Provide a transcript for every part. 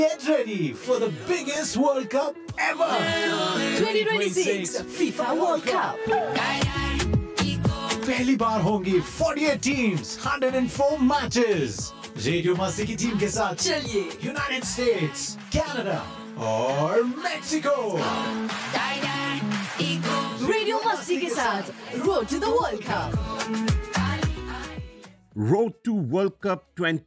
Get ready for the biggest World Cup ever! 2026 FIFA World Cup. पहली बार होंगी 48 teams, 104 matches. Radio मस्ती की team के साथ चलिए यूनाइटेड स्टेट्स, कनाडा और मेक्सिको। रेडियो मस्ती के साथ road to the world cup. Road to world cup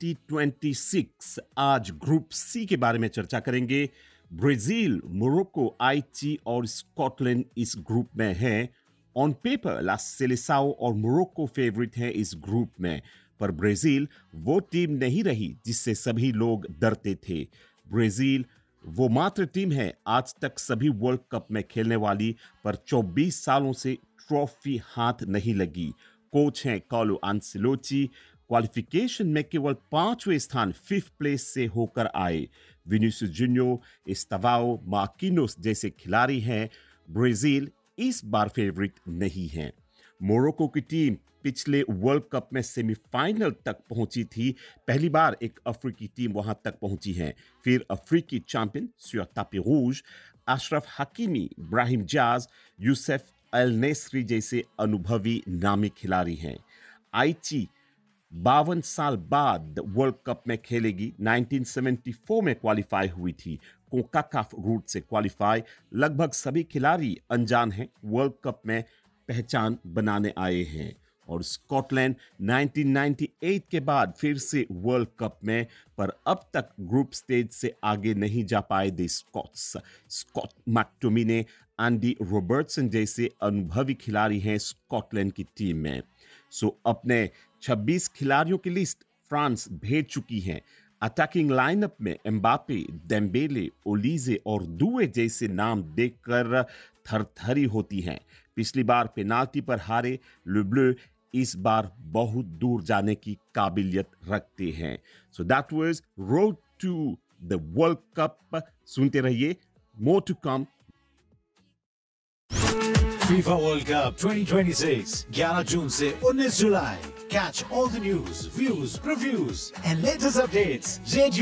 2026। आज ग्रुप सी के बारे में चर्चा करेंगे। ब्राजील, मोरक्को, हाइटी और स्कॉटलैंड इस ग्रुप में हैं। ऑन पेपर ला सेलेसाओ और मोरक्को फेवरेट हैं इस ग्रुप में, पर ब्राजील वो टीम नहीं रही जिससे सभी लोग डरते थे। ब्राजील वो मात्र टीम है आज तक सभी वर्ल्ड कप में खेलने वाली, पर 24 सालों से ट्रॉफी हाथ नहीं लगी। कोच हैं कार्लो एंसेलोटी। क्वालिफिकेशन में केवल 5वें स्थान 5th प्लेस से होकर आए। विनीसियस जूनियर, एस्तावाओ, मार्किनोस जैसे खिलाड़ी हैं। ब्राजील इस बार फेवरेट नहीं है। मोरक्को की टीम पिछले वर्ल्ड कप में सेमीफाइनल तक पहुंची थी। पहली बार एक अफ्रीकी टीम वहां तक पहुंची है। फिर अफ्रीकी champion sur tapis rouge, Ashraf Hakimi, Brahim जाज, यूसुफ अल नेस्री जैसे अनुभवी नामी खिलाड़ी हैं। हाइटी 52 साल बाद वर्ल्ड कप में खेलेगी। 1974 में क्वालिफाई हुई थी। कोकाकाफ रूट से क्वालिफाई। लगभग सभी खिलाड़ी अनजान हैं, वर्ल्ड कप में पहचान बनाने आए हैं। और स्कॉटलैंड 1998 के बाद फिर से वर्ल्ड कप में, पर अब तक ग्रुप स्टेज से आगे नहीं जा पाए the Scots. Scott McTominay, Andy Robertson जैसे अनुभवी खिलाड़ी हैं स्कॉटलैंड की टीम में। सो अपने 26 खिलाड़ियों की लिस्ट फ्रांस भेज चुकी है। अटैकिंग लाइनअप में एम्बापे, डेम्बेले, ओलीजे और दुए जैसे नाम देखकर थरथरी होती हैं। पिछली बार पेनाल्टी पर हारे ले ब्लू इस बार बहुत दूर जाने की काबिलियत रखते हैं। So that was road to the world cup. सुनते रहिए, more to come. FIFA World Cup 2026, 11 जून से 19 जुलाई। Catch all the news, views, previews and latest updates. Radio